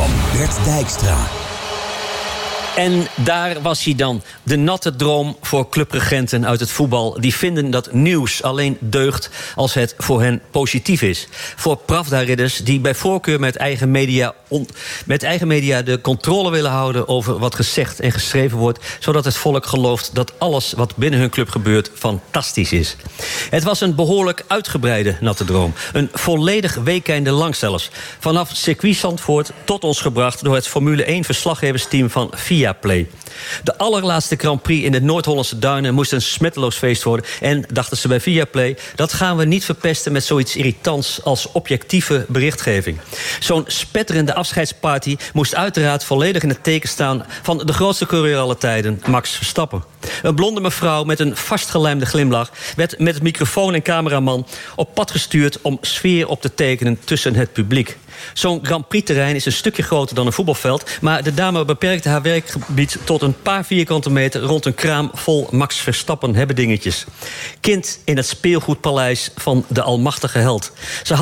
van Bert Dijkstra. En daar was hij dan, de natte droom voor clubregenten uit het voetbal. Die vinden dat nieuws alleen deugt als het voor hen positief is. Voor Pravda-ridders die bij voorkeur met eigen media de controle willen houden over wat gezegd en geschreven wordt, zodat het volk gelooft dat alles wat binnen hun club gebeurt fantastisch is. Het was een behoorlijk uitgebreide natte droom. Een volledig weekende lang zelfs. Vanaf circuit Zandvoort tot ons gebracht door het Formule 1 verslaggeversteam van Viaplay. De allerlaatste Grand Prix in de Noord-Hollandse Duinen moest een smetteloos feest worden. En dachten ze bij Viaplay, dat gaan we niet verpesten met zoiets irritants als objectieve berichtgeving. Zo'n spetterende afscheidsparty moest uiteraard volledig in het teken staan van de grootste coureur aller tijden, Max Verstappen. Een blonde mevrouw met een vastgelijmde glimlach werd met microfoon en cameraman op pad gestuurd om sfeer op te tekenen tussen het publiek. Zo'n Grand Prix-terrein is een stukje groter dan een voetbalveld, maar de dame beperkte haar werkgebied tot een paar vierkante meter rond een kraam vol Max Verstappen hebbedingetjes. Kind in het speelgoedpaleis van de almachtige held. Ze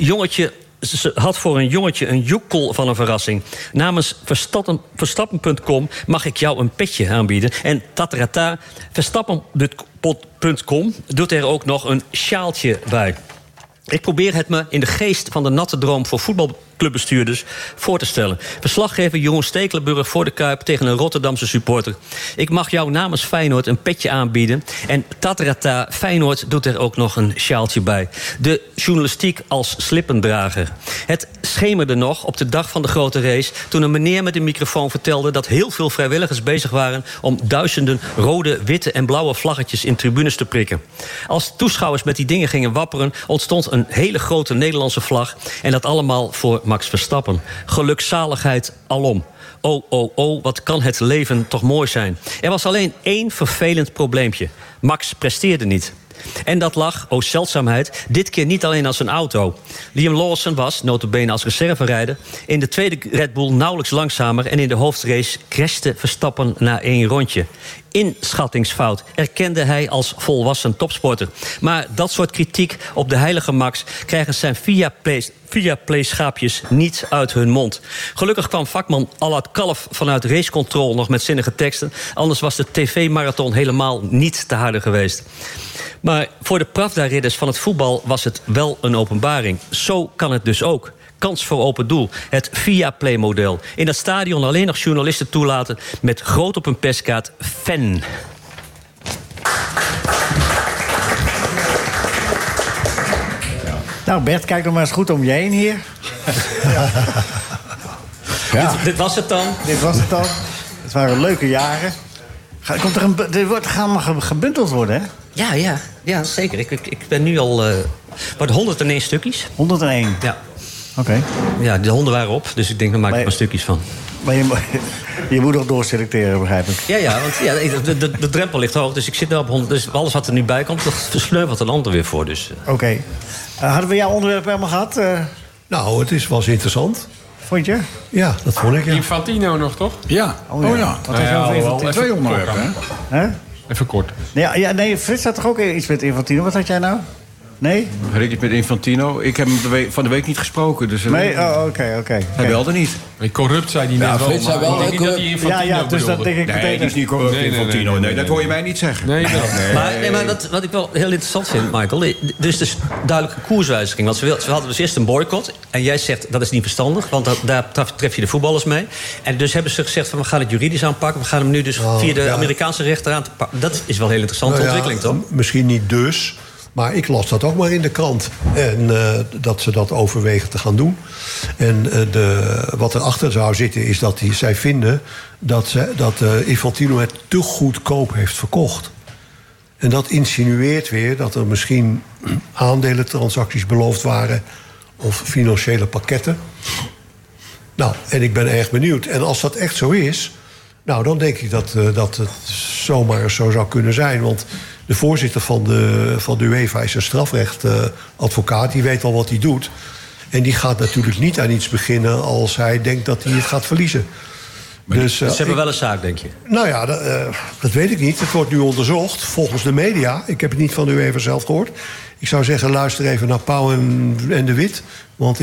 had voor een jongetje een joekel van een verrassing. Namens Verstappen.com mag ik jou een petje aanbieden. En tatarata, Verstappen.com doet er ook nog een sjaaltje bij. Ik probeer het me in de geest van de natte droom voor voetbalclubbestuurders voor te stellen. Verslaggever Jeroen Stekelenburg voor de Kuip tegen een Rotterdamse supporter. Ik mag jou namens Feyenoord een petje aanbieden. En tatarata, Feyenoord doet er ook nog een sjaaltje bij. De journalistiek als slippendrager. Het schemerde nog op de dag van de grote race, toen een meneer met een microfoon vertelde dat heel veel vrijwilligers bezig waren om duizenden rode, witte en blauwe vlaggetjes in tribunes te prikken. Als toeschouwers met die dingen gingen wapperen, ontstond een hele grote Nederlandse vlag. En dat allemaal voor Max Verstappen. Gelukzaligheid alom. Oh, oh, oh, wat kan het leven toch mooi zijn. Er was alleen één vervelend probleempje. Max presteerde niet. En dat lag, oh zeldzaamheid, dit keer niet alleen als een auto. Liam Lawson was, nota bene als reserverijder, in de tweede Red Bull nauwelijks langzamer en in de hoofdrace crashte Verstappen na 1 rondje. Inschattingsfout erkende hij als volwassen topsporter. Maar dat soort kritiek op de heilige Max krijgen zijn Viaplay-schaapjes niet uit hun mond. Gelukkig kwam vakman Allard Kalf vanuit Race Control nog met zinnige teksten. Anders was de tv-marathon helemaal niet te harde geweest. Maar voor de Pravda-ridders van het voetbal was het wel een openbaring. Zo kan het dus ook. Kans voor open doel. Het Viaplay-model. In dat stadion alleen nog journalisten toelaten met groot op hun perskaart fan. Nou Bert, kijk nog maar eens goed om je heen hier. Ja. Dit was het dan? Dit was het dan. Het waren leuke jaren. Gaan maar gebundeld worden, hè? Ja, zeker. Ik ben nu al... wat 101 stukjes. 101? Ja. Oké. Ja, de honden waren op, dus ik denk, daar maak ik maar stukjes van. Maar je moet nog doorselecteren, begrijp ik. Ja, want de drempel ligt hoog, dus ik zit wel op 100. Dus alles wat er nu bij komt, dat versneuvelt een ander weer voor. Dus. Oké. Hadden we jouw onderwerp helemaal gehad? Nou, het was interessant. Vond je? Ja, dat vond ik, ja. Infantino nog, toch? Ja. Oh ja. Wat is over Infantino? 2 onderwerpen, hè? Even kort. Nee, Frits had toch ook iets met Infantino? Wat had jij nou? Nee? Weet ik met Infantino? Ik heb hem van de week niet gesproken. Dus nee, oké. Hij belde niet. Corrupt zei hij net wel. Frits zei wel. Ik denk niet dat hij Infantino dus dat denk ik nee, het is niet corrupt, Infantino. Nee, dat hoor je mij niet zeggen. Nee. Maar wat ik wel heel interessant vind, Michael, dus duidelijke koerswijziging. Want ze hadden dus eerst een boycott. En jij zegt, dat is niet verstandig, want daar tref je de voetballers mee. En dus hebben ze gezegd, van we gaan het juridisch aanpakken. We gaan hem nu dus via de Amerikaanse rechter aan te pakken. Dat is wel een heel interessante ontwikkeling, toch? Misschien niet dus. Maar ik las dat ook maar in de krant. En dat ze dat overwegen te gaan doen. En wat erachter zou zitten is dat zij vinden dat Infantino het te goedkoop heeft verkocht. En dat insinueert weer dat er misschien aandelentransacties beloofd waren of financiële pakketten. Nou, en ik ben erg benieuwd. En als dat echt zo is, nou, dan denk ik dat het zomaar zo zou kunnen zijn. Want de voorzitter van de UEFA is een strafrechtadvocaat. Die weet al wat hij doet. En die gaat natuurlijk niet aan iets beginnen als hij denkt dat hij het gaat verliezen. Dus, ze hebben wel een zaak, denk je? Nou ja, dat weet ik niet. Het wordt nu onderzocht volgens de media. Ik heb het niet van de UEFA zelf gehoord. Ik zou zeggen, luister even naar Pauw en de Wit. Want